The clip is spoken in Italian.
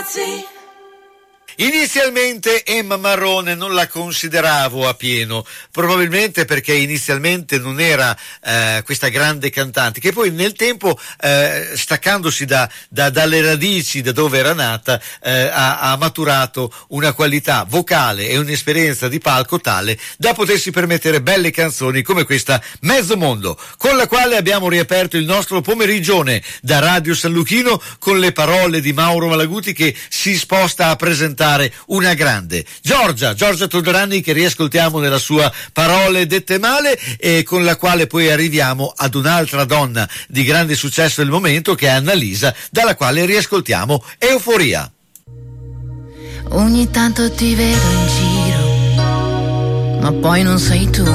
Inizialmente Emma Marrone non la consideravo a pieno, probabilmente perché inizialmente non era questa grande cantante, che poi nel tempo, staccandosi dalle radici da dove era nata, ha maturato una qualità vocale e un'esperienza di palco tale da potersi permettere belle canzoni come questa Mezzo Mondo, con la quale abbiamo riaperto il nostro pomeriggione da Radio San Luchino con le parole di Mauro Malaguti, che si sposta a presentare una grande Giorgia Todorani, che riascoltiamo nella sua Parole dette male, e con la quale poi arriviamo ad un'altra donna di grande successo del momento, che è Annalisa, dalla quale riascoltiamo Euforia. Ogni tanto ti vedo in giro, ma poi non sei tu.